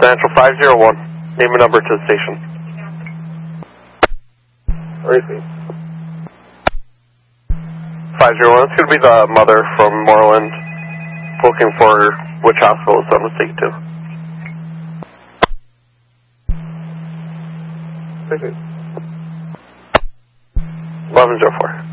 Residential 501. Name and number to the station. Receive. 501. It's going to be the mother from Moreland looking for which hospital his son was taken to. Receive. 1104.